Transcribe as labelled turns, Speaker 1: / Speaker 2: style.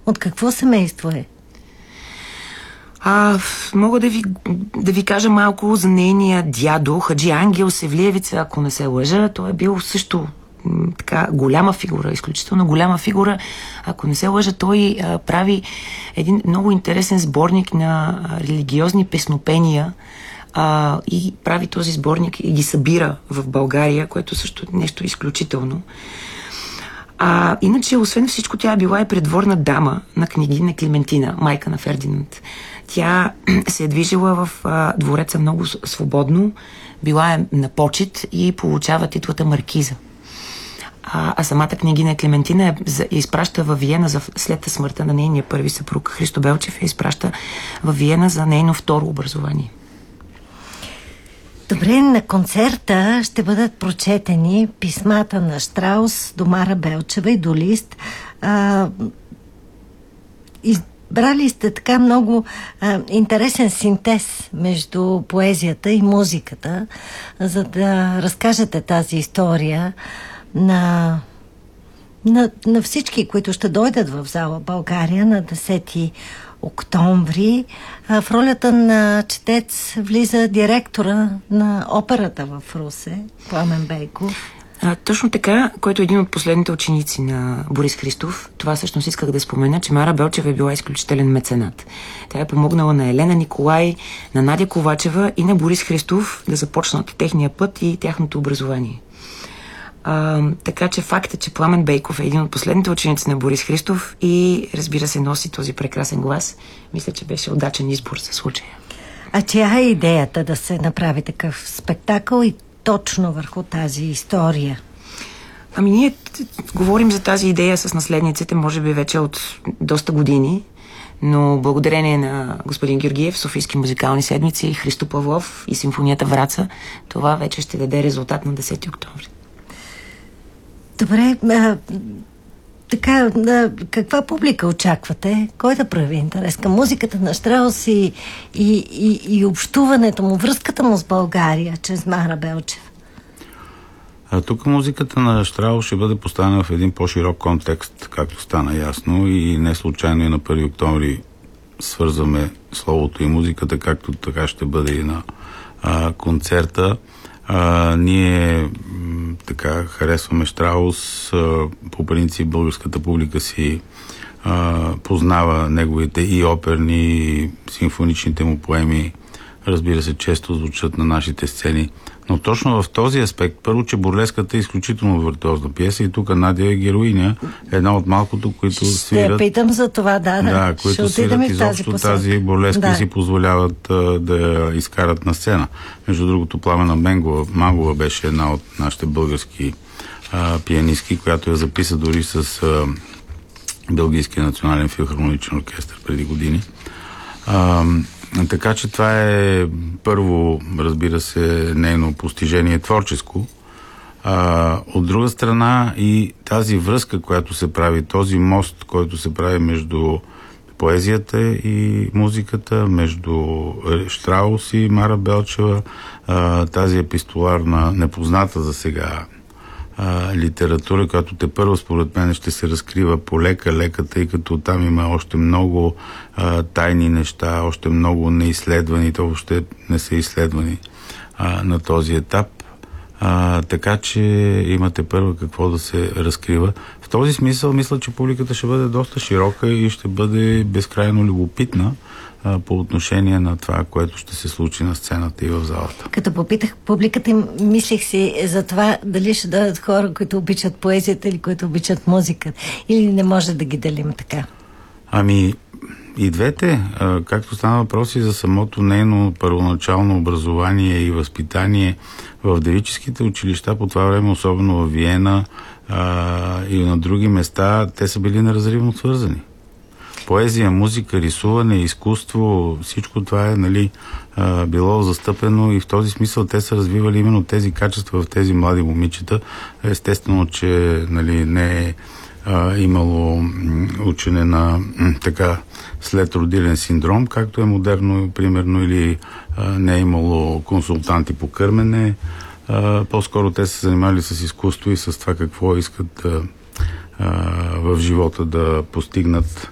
Speaker 1: От какво семейство е?
Speaker 2: Мога да ви кажа малко за нейния дядо, Хаджи Ангел Севлиевица, ако не се лъжа. Той е бил също така голяма фигура, изключително голяма фигура. Ако не се лъжа, той прави един много интересен сборник на религиозни песнопения и прави този сборник и ги събира в България, което също е нещо изключително. Иначе, освен всичко, тя е била и придворна дама на княгиня Климентина, майка на Фердинанд. Тя се е движила в двореца много свободно, била е на почет и получава титлата маркиза. Самата княгиня Климентина я изпраща във Виена след смъртта на нейния първи съпруг Христо Белчев, я изпраща във Виена за нейно второ образование.
Speaker 1: Добре, на концерта ще бъдат прочетени писмата на Щраус до Мара Белчева и до Лист. Избрали сте така много интересен синтез между поезията и музиката, за да разкажете тази история на всички, които ще дойдат в зала България на 10 октомври. В ролята на четец влиза директора на операта в Русе, Пламен Бейков.
Speaker 2: Точно така, който е един от последните ученици на Борис Христов. Това всъщност исках да спомена, че Мара Белчева е била изключителен меценат. Тя е помогнала на Елена Николай, на Надя Ковачева и на Борис Христов да започнат техния път и тяхното образование. Така че факт е, че Пламен Бейков е един от последните ученици на Борис Христов и, разбира се, носи този прекрасен глас. Мисля, че беше удачен избор за случая.
Speaker 1: Чия е идеята да се направи такъв спектакъл и точно върху тази история?
Speaker 2: Ние говорим за тази идея с наследниците, може би вече от доста години, но благодарение на господин Георгиев, Софийски музикални седмици, Христо Павлов и Симфонията Враца, това вече ще даде резултат на 10 октомври.
Speaker 1: Добре, така, каква публика очаквате? Кой да прави интерес към музиката на Щраус и общуването му, връзката му с България, чрез Мара Белчев?
Speaker 3: Тук музиката на Щраус ще бъде поставена в един по-широк контекст, както стана ясно, и не случайно и на 1 октомври свързваме словото и музиката, както така ще бъде и на концерта. Ние така харесваме Щраус. По принцип българската публика си познава неговите и оперни, и симфоничните му поеми. Разбира се, често звучат на нашите сцени. Но точно в този аспект, първо, че бурлеската е изключително виртуозна пиеса и тук Надя е героиня, една от малкото, които свират...
Speaker 1: Ще питам за това, да.
Speaker 3: Които свират изобщо тази бурлеска и си позволяват да я изкарат на сцена. Между другото, Пламена Мангова беше една от нашите български пианистки, която я записа дори с Белгийския национален филхармоничен оркестър преди години. Така че това е първо, разбира се, нейно постижение творческо. От друга страна и тази връзка, която се прави, този мост, който се прави между поезията и музиката, между Щраус и Мара Белчева, тази епистоларна, непозната за сега литература, която тепърва според мен ще се разкрива полека, тъй като там има още много тайни неща, още много неизследвани, то въобще не са изследвани на този етап. Така че имате първо какво да се разкрива. В този смисъл мисля, че публиката ще бъде доста широка и ще бъде безкрайно любопитна по отношение на това, което ще се случи на сцената и в залата.
Speaker 1: Като попитах публиката, мислех си за това дали ще дойдат хора, които обичат поезията или които обичат музиката. Или не може да ги делим така?
Speaker 3: И двете, както стана въпроси за самото нейно първоначално образование и възпитание в девическите училища по това време, особено в Виена и на други места, те са били неразривно свързани. Поезия, музика, рисуване, изкуство, всичко това е било застъпено и в този смисъл те са развивали именно тези качества в тези млади момичета. Естествено, че не е имало учене на така след родилен синдром, както е модерно, примерно, или не е имало консултанти по кърмене. По-скоро те се занимали с изкуство и с това какво искат в живота да постигнат